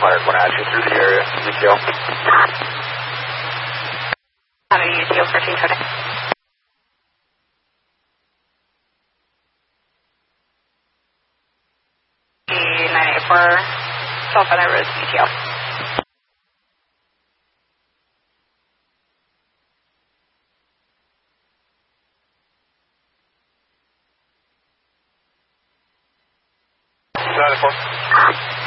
Fire 1 action through the area. UTO. Have a UTO 1420. E984, Sulphana Road, UTO.